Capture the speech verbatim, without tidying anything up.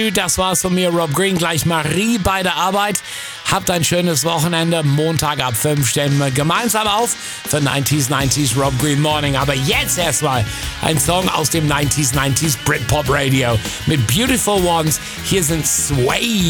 Das war's von mir, Rob Green. Gleich Marie bei der Arbeit. Habt ein schönes Wochenende. Montag ab fünf stellen wir gemeinsam auf für neunziger neunzig Rob Green Morning. Aber jetzt erstmal ein Song aus dem neunziger neunzig Britpop Radio mit Beautiful Ones. Hier sind Sway.